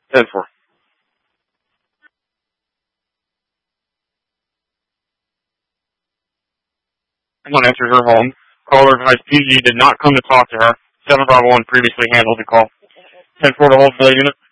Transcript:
10-4. Someone answered her home. Caller advised PG did not come to talk to her. 751 previously handled the call. 10-4 to hold for the unit.